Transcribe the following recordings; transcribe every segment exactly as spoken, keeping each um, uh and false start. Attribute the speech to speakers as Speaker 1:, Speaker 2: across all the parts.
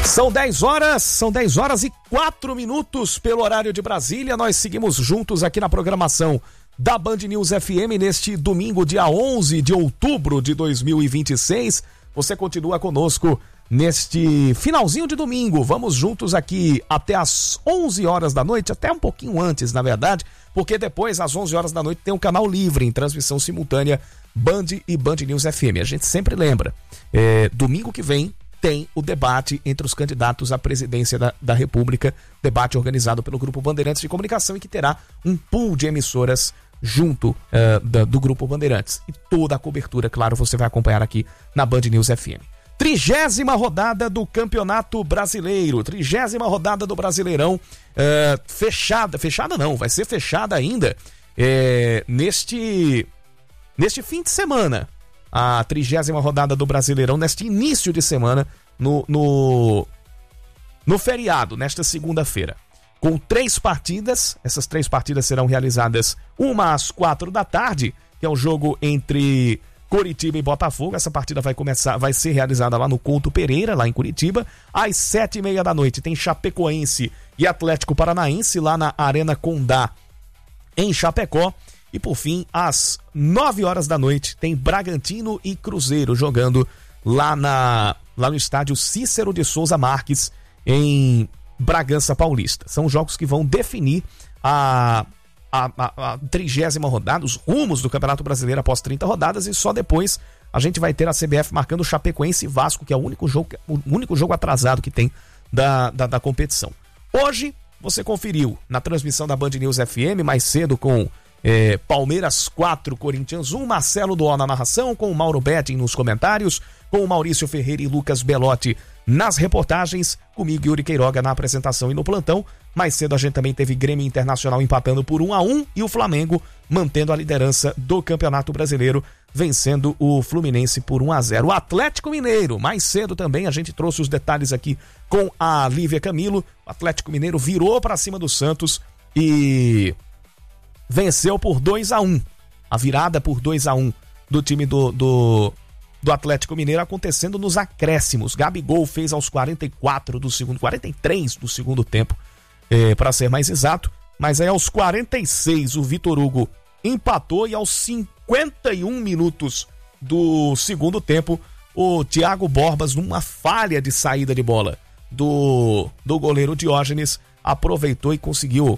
Speaker 1: São dez horas, são dez horas e quatro minutos pelo horário de Brasília. Nós seguimos juntos aqui na programação da Band News F M neste domingo, dia onze de outubro de dois mil e vinte e seis. Você continua conosco neste finalzinho de domingo. Vamos juntos aqui até às onze horas da noite, até um pouquinho antes, na verdade, porque depois, às onze horas da noite, tem um canal livre em transmissão simultânea Band e Band News F M. A gente sempre lembra, é, domingo que vem tem o debate entre os candidatos à presidência da, da República, debate organizado pelo Grupo Bandeirantes de Comunicação e que terá um pool de emissoras junto uh, da, do Grupo Bandeirantes. E toda a cobertura, claro, você vai acompanhar aqui na Band News F M. Trigésima rodada do Campeonato Brasileiro, trigésima rodada do Brasileirão, uh, fechada, fechada não, vai ser fechada ainda é, neste, neste fim de semana. A trigésima rodada do Brasileirão neste início de semana, no, no, no feriado, nesta segunda-feira. Com três partidas, essas três partidas serão realizadas uma às quatro da tarde, que é o jogo entre Coritiba e Botafogo. Essa partida vai começar, vai ser realizada lá no Couto Pereira, lá em Curitiba. Às sete e meia da noite tem Chapecoense e Atlético Paranaense, lá na Arena Condá, em Chapecó. E por fim, às nove horas da noite, tem Bragantino e Cruzeiro jogando lá, na, lá no estádio Cícero de Souza Marques, em Bragança Paulista. São jogos que vão definir a, a, a, a trigésima rodada, os rumos do Campeonato Brasileiro após trinta rodadas, e só depois a gente vai ter a C B F marcando Chapecoense e Vasco, que é o único jogo, o único jogo atrasado que tem da, da, da competição. Hoje, você conferiu na transmissão da Band News F M, mais cedo com É, Palmeiras quatro, Corinthians um, Marcelo Duó na narração, com o Mauro Betting nos comentários, com o Maurício Ferreira e Lucas Belotti nas reportagens, comigo Yuri Queiroga na apresentação e no plantão. Mais cedo a gente também teve Grêmio Internacional empatando por um a um e o Flamengo mantendo a liderança do Campeonato Brasileiro, vencendo o Fluminense por um a zero. O Atlético Mineiro, mais cedo também a gente trouxe os detalhes aqui com a Lívia Camilo. O Atlético Mineiro virou para cima do Santos e venceu por dois a um. A virada por dois a um do time do, do, do Atlético Mineiro acontecendo nos acréscimos. Gabigol fez aos quarenta e quatro do segundo, quarenta e três do segundo tempo, é, para ser mais exato. Mas aí aos quarenta e seis o Vitor Hugo empatou e aos cinquenta e um minutos do segundo tempo o Thiago Borbas, numa falha de saída de bola do, do goleiro Diógenes, aproveitou e conseguiu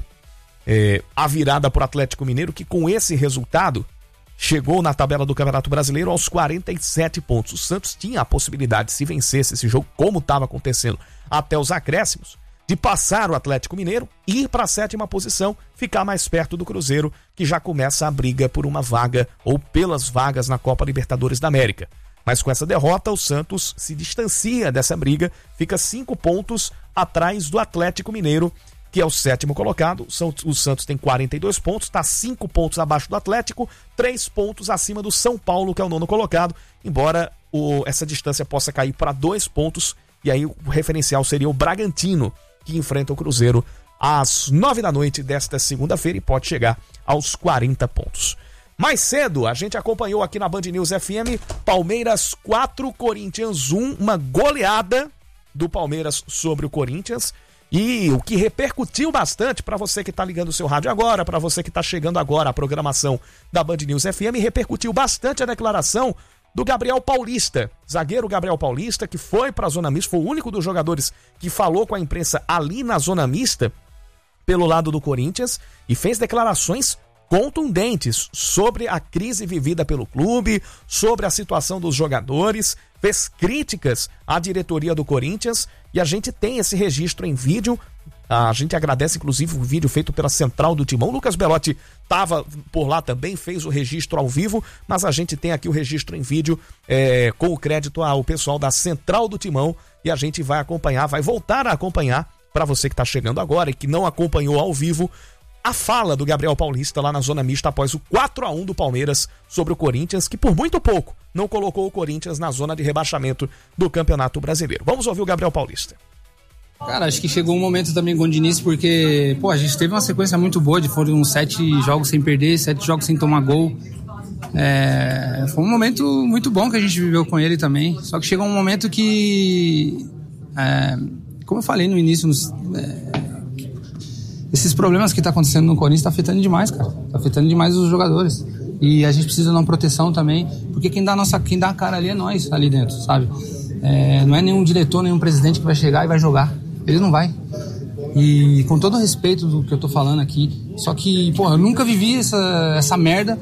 Speaker 1: É, a virada para o Atlético Mineiro, que com esse resultado chegou na tabela do Campeonato Brasileiro aos quarenta e sete pontos. O Santos tinha a possibilidade, se vencesse esse jogo, como estava acontecendo até os acréscimos, de passar o Atlético Mineiro, ir para a sétima posição, ficar mais perto do Cruzeiro, que já começa a briga por uma vaga ou pelas vagas na Copa Libertadores da América. Mas com essa derrota, o Santos se distancia dessa briga, fica cinco pontos atrás do Atlético Mineiro, que é o sétimo colocado. O Santos tem quarenta e dois pontos, está cinco pontos abaixo do Atlético, três pontos acima do São Paulo, que é o nono colocado, embora o, essa distância possa cair para dois pontos, e aí o referencial seria o Bragantino, que enfrenta o Cruzeiro às nove da noite desta segunda-feira e pode chegar aos quarenta pontos. Mais cedo, a gente acompanhou aqui na Band News F M, Palmeiras quatro, Corinthians um, uma goleada do Palmeiras sobre o Corinthians. E o que repercutiu bastante, para você que está ligando o seu rádio agora, para você que está chegando agora à programação da Band News F M, repercutiu bastante a declaração do Gabriel Paulista, zagueiro Gabriel Paulista, que foi para a zona mista, foi o único dos jogadores que falou com a imprensa ali na zona mista, pelo lado do Corinthians, e fez declarações contundentes sobre a crise vivida pelo clube, sobre a situação dos jogadores, fez críticas à diretoria do Corinthians, e a gente tem esse registro em vídeo. A gente agradece inclusive o vídeo feito pela Central do Timão. Lucas Belotti estava por lá também, fez o registro ao vivo, mas a gente tem aqui o registro em vídeo é, com o crédito ao pessoal da Central do Timão, e a gente vai acompanhar, vai voltar a acompanhar, para você que está chegando agora e que não acompanhou ao vivo, a fala do Gabriel Paulista lá na zona mista após o quatro a um do Palmeiras sobre o Corinthians, que por muito pouco não colocou o Corinthians na zona de rebaixamento do Campeonato Brasileiro. Vamos ouvir o Gabriel Paulista.
Speaker 2: Cara, acho que chegou um momento também com o Diniz, porque, pô, a gente teve uma sequência muito boa, de foram sete jogos sem perder, sete jogos sem tomar gol. É, foi um momento muito bom que a gente viveu com ele também, só que chegou um momento que é, como eu falei no início, nos, é, esses problemas que tá acontecendo no Corinthians tá afetando demais, cara. Tá afetando demais os jogadores. E a gente precisa dar uma proteção também, porque quem dá a, nossa, quem dá a cara ali é nós, ali dentro, sabe? É, não é nenhum diretor, nenhum presidente que vai chegar e vai jogar. Ele não vai. E com todo o respeito do que eu tô falando aqui, só que, porra, eu nunca vivi essa, essa merda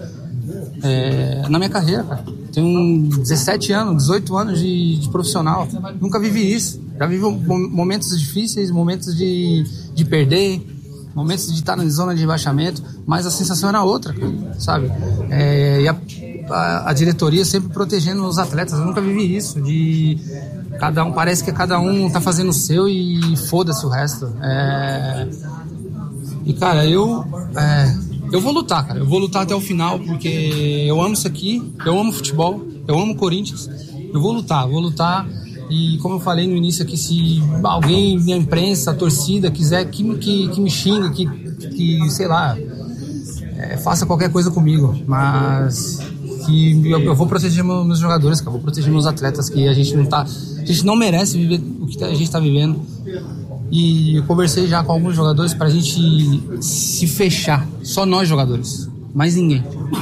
Speaker 2: é, na minha carreira, cara. Tenho dezessete anos, dezoito anos de, de profissional. Nunca vivi isso. Já vivi momentos difíceis, momentos de, de perder, momentos de estar na zona de rebaixamento, mas a sensação era outra, cara, sabe? É, e a, a, a diretoria sempre protegendo os atletas. Eu nunca vivi isso, de cada um, parece que cada um tá fazendo o seu e foda-se o resto. É, e, cara, eu, é, eu vou lutar, cara. Eu vou lutar até o final, porque eu amo isso aqui, eu amo futebol, eu amo Corinthians. Eu vou lutar, vou lutar. E como eu falei no início aqui, se alguém da imprensa, a torcida, quiser que, que, que me xinga, que, que sei lá, é, faça qualquer coisa comigo, mas que eu, eu vou proteger meus jogadores, cara, vou proteger meus atletas, que a gente não tá, a gente não merece viver o que a gente tá vivendo. E eu conversei já com alguns jogadores pra gente se fechar, só nós jogadores, mais ninguém.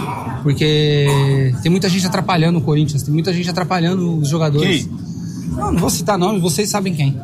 Speaker 2: Porque tem muita gente atrapalhando o Corinthians, tem muita gente atrapalhando os jogadores. Que? Não, não vou citar nomes, vocês sabem quem.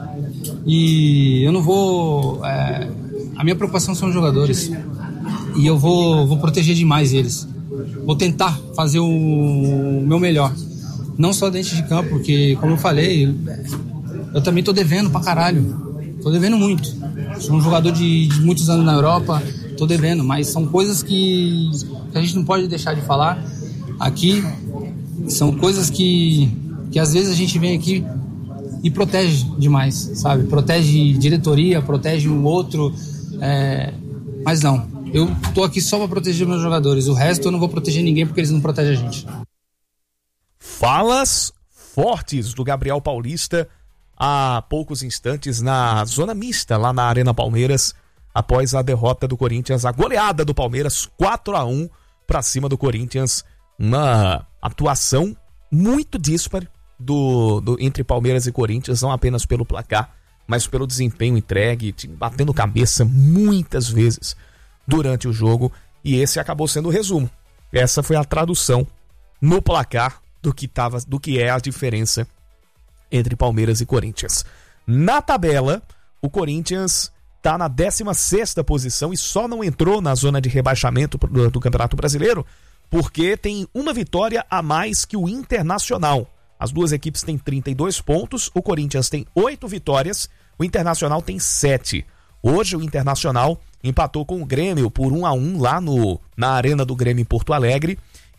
Speaker 2: E eu não vou... É, a minha preocupação são os jogadores. E eu vou, vou proteger demais eles. Vou tentar fazer o meu melhor. Não só dentro de campo, porque, como eu falei, eu também tô devendo pra caralho. Tô devendo muito. Sou um jogador de, de muitos anos na Europa, tô devendo. Mas são coisas que, que a gente não pode deixar de falar aqui. São coisas que, que às vezes a gente vem aqui e protege demais, sabe? Protege diretoria, protege um outro, é... mas não. Eu tô aqui só para proteger meus jogadores. O resto eu não vou proteger ninguém porque eles não protegem a gente.
Speaker 1: Falas fortes do Gabriel Paulista há poucos instantes na zona mista, lá na Arena Palmeiras, após a derrota do Corinthians, a goleada do Palmeiras quatro a um para cima do Corinthians. Uma atuação muito díspare Do, do, entre Palmeiras e Corinthians, não apenas pelo placar, mas pelo desempenho entregue, batendo cabeça muitas vezes durante o jogo, e esse acabou sendo o resumo. Essa foi a tradução no placar do que, tava, do que é a diferença entre Palmeiras e Corinthians. Na tabela, o Corinthians está na décima sexta posição e só não entrou na zona de rebaixamento do, do Campeonato Brasileiro porque tem uma vitória a mais que o Internacional. As duas equipes têm trinta e dois pontos, o Corinthians tem oito vitórias, o Internacional tem sete. Hoje o Internacional empatou com o Grêmio por um a um lá no, na Arena do Grêmio em Porto Alegre,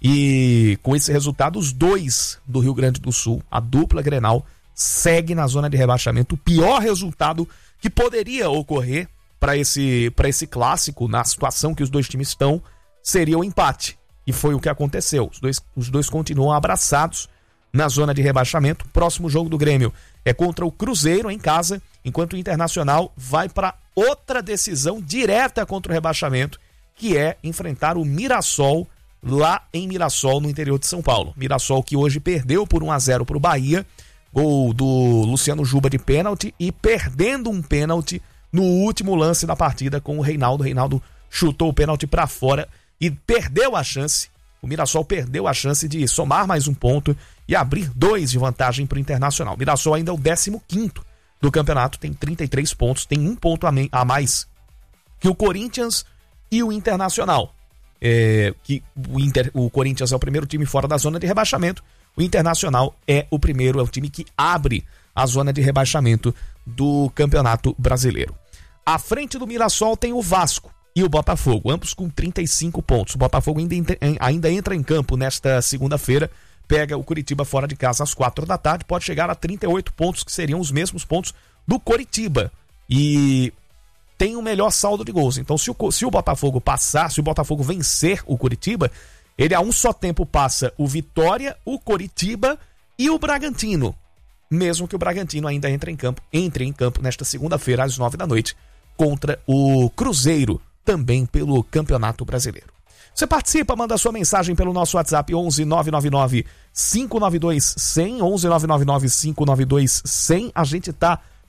Speaker 1: e com esse resultado os dois do Rio Grande do Sul, a dupla Grenal, segue na zona de rebaixamento. O pior resultado que poderia ocorrer para esse, para esse clássico, na situação que os dois times estão, seria o empate, e foi o que aconteceu. Os dois, os dois continuam abraçados na zona de rebaixamento. Próximo jogo do Grêmio é contra o Cruzeiro em casa, enquanto o Internacional vai para outra decisão direta contra o rebaixamento, que é enfrentar o Mirassol lá em Mirassol, no interior de São Paulo. Mirassol que hoje perdeu por um a zero para o Bahia, gol do Luciano Juba de pênalti, e perdendo um pênalti no último lance da partida com o Reinaldo. Reinaldo chutou o pênalti para fora e perdeu a chance. O Mirassol perdeu a chance de somar mais um ponto e abrir dois de vantagem para o Internacional. O Mirassol ainda é o décimo quinto do campeonato, tem trinta e três pontos, tem um ponto a mais que o Corinthians e o Internacional. É, que o, Inter, o Corinthians é o primeiro time fora da zona de rebaixamento, o Internacional é o primeiro, é o time que abre a zona de rebaixamento do Campeonato Brasileiro. À frente do Mirassol tem o Vasco e o Botafogo, ambos com trinta e cinco pontos. O Botafogo ainda, ainda entra em campo nesta segunda-feira, pega o Coritiba fora de casa às quatro da tarde, pode chegar a trinta e oito pontos, que seriam os mesmos pontos do Coritiba, e tem o melhor saldo de gols. Então, se o, se o Botafogo passar, se o Botafogo vencer o Coritiba, ele a um só tempo passa o Vitória, o Coritiba e o Bragantino, mesmo que o Bragantino ainda entre em campo, entre em campo nesta segunda-feira às nove da noite contra o Cruzeiro, também pelo Campeonato Brasileiro. Você participa, manda sua mensagem pelo nosso WhatsApp onze nove nove nove cinco nove dois zero zero, onze nove nove nove cinco nove dois zero zero. A gente tá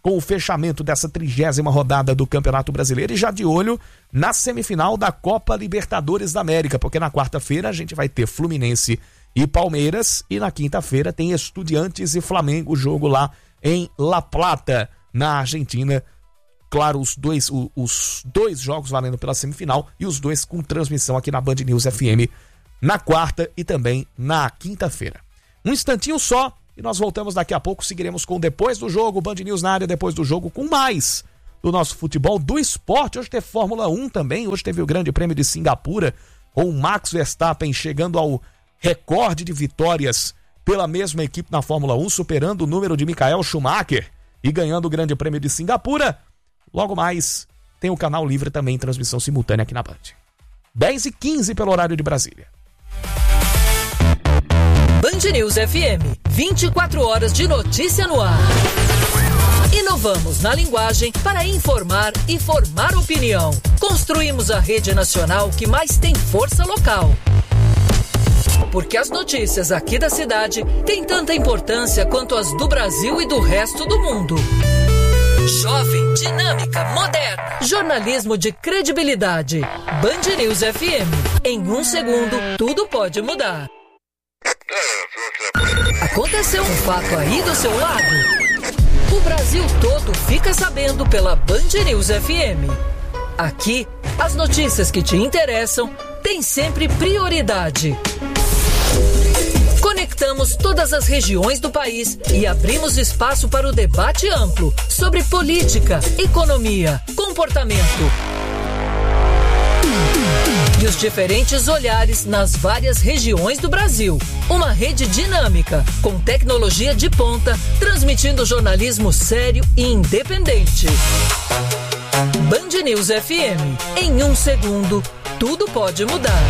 Speaker 1: com o fechamento dessa trigésima rodada do Campeonato Brasileiro e já de olho na semifinal da Copa Libertadores da América, porque na quarta-feira a gente vai ter Fluminense e Palmeiras e na quinta-feira tem Estudiantes e Flamengo, jogo lá em La Plata, na Argentina. Claro, os dois, os, os dois jogos valendo pela semifinal e os dois com transmissão aqui na Band News F M na quarta e também na quinta-feira. Um instantinho só e nós voltamos daqui a pouco, seguiremos com Depois do Jogo, Band News na área Depois do Jogo, com mais do nosso futebol, do esporte. Hoje teve Fórmula um também, hoje teve o Grande Prêmio de Singapura, com o Max Verstappen chegando ao recorde de vitórias pela mesma equipe na Fórmula um, superando o número de Michael Schumacher e ganhando o Grande Prêmio de Singapura. Logo mais, tem o Canal Livre também, transmissão simultânea aqui na Band. dez e quinze pelo horário de Brasília.
Speaker 3: Band News F M, vinte e quatro horas de notícia no ar. Inovamos na linguagem para informar e formar opinião. Construímos a rede nacional que mais tem força local. Porque as notícias aqui da cidade têm tanta importância quanto as do Brasil e do resto do mundo. Jovem, dinâmica, moderna. Jornalismo de credibilidade. Band News F M. Em um segundo, tudo pode mudar. Aconteceu um fato aí do seu lado? O Brasil todo fica sabendo pela Band News F M. Aqui, as notícias que te interessam têm sempre prioridade. Conectamos todas as regiões do país e abrimos espaço para o debate amplo sobre política, economia, comportamento e os diferentes olhares nas várias regiões do Brasil. Uma rede dinâmica, com tecnologia de ponta, transmitindo jornalismo sério e independente. Band News F M. Em um segundo, tudo pode mudar.